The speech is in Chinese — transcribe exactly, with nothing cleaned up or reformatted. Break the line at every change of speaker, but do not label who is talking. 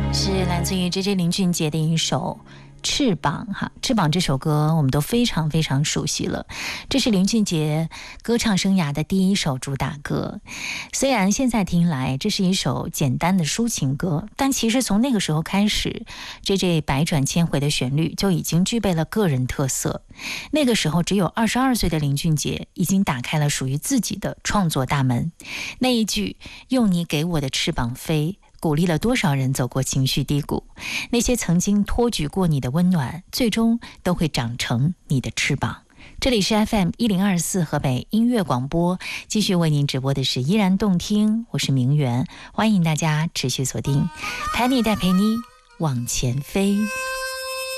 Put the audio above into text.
是来自于 J J 林俊杰的一首翅膀哈，翅膀这首歌我们都非常非常熟悉了，这是林俊杰歌唱生涯的第一首主打歌。虽然现在听来这是一首简单的抒情歌，但其实从那个时候开始 J J 百转千回的旋律就已经具备了个人特色。那个时候只有二十二岁的林俊杰已经打开了属于自己的创作大门。那一句用你给我的翅膀飞，鼓励了多少人走过情绪低谷，那些曾经托举过你的温暖，最终都会长成你的翅膀。这里是 F M 一零二四河北音乐广播，继续为您直播的是依然动听，我是明媛，欢迎大家持续锁定，陪你带陪你往前飞。